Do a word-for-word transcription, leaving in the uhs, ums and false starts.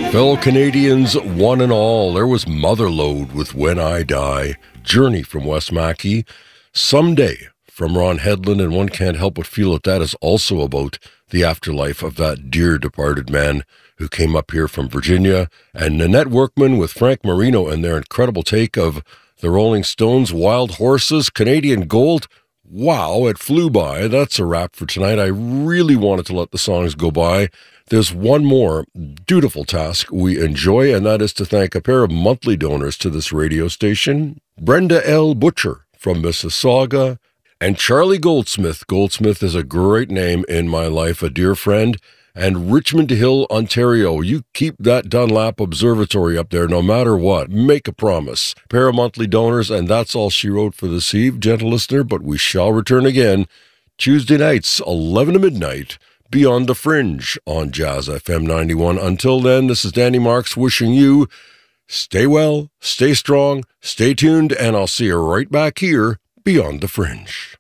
Fellow Canadians, one and all, there was Motherlode with When I Die, Journey from Wes Mackey, Someday from Ron Headland, and one can't help but feel that that is also about the afterlife of that dear departed man who came up here from Virginia, and Nanette Workman with Frank Marino and their incredible take of the Rolling Stones' Wild Horses, Canadian Gold. Wow, it flew by. That's a wrap for tonight. I really wanted to let the songs go by. There's one more dutiful task we enjoy, and that is to thank a pair of monthly donors to this radio station, Brenda L. Butcher from Mississauga, and Charlie Goldsmith. Goldsmith is a great name in my life, a dear friend, and Richmond Hill, Ontario. You keep that Dunlap Observatory up there no matter what. Make a promise. Pair of monthly donors, and that's all she wrote for this eve, gentle listener, but we shall return again Tuesday nights, eleven to midnight, Beyond the Fringe on Jazz F M ninety-one. Until then, this is Danny Marks wishing you stay well, stay strong, stay tuned, and I'll see you right back here Beyond the Fringe.